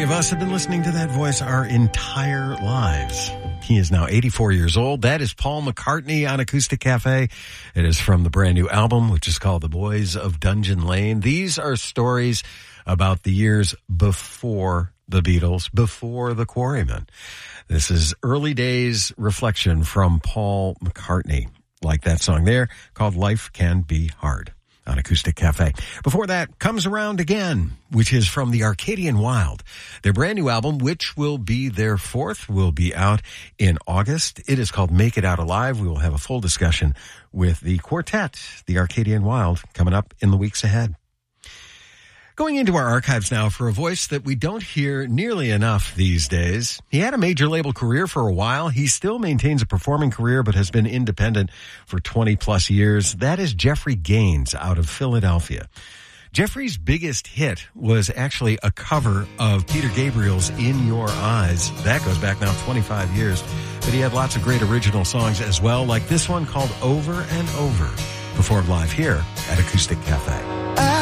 of us have been listening to that voice our entire lives. He is now 84 years old. That is Paul McCartney on Acoustic Cafe. It is from the brand new album, which is called The Boys of Dungeon Lane. These are stories about the years before the Beatles, before the Quarrymen. This is early days reflection from Paul McCartney, like that song there called Life Can Be Hard on Acoustic Cafe. Before that, Comes Around Again, which is from the Arcadian Wild. Their brand new album, which will be their fourth, will be out in August. It is called Make It Out Alive. We will have a full discussion with the quartet, the Arcadian Wild, coming up in the weeks ahead. Going into our archives now for a voice that we don't hear nearly enough these days. He had a major label career for a while. He still maintains a performing career, but has been independent for 20 plus years. That is Jeffrey Gaines out of Philadelphia. Jeffrey's biggest hit was actually a cover of Peter Gabriel's In Your Eyes. That goes back now 25 years. But he had lots of great original songs as well, like this one called Over and Over, performed live here at Acoustic Cafe.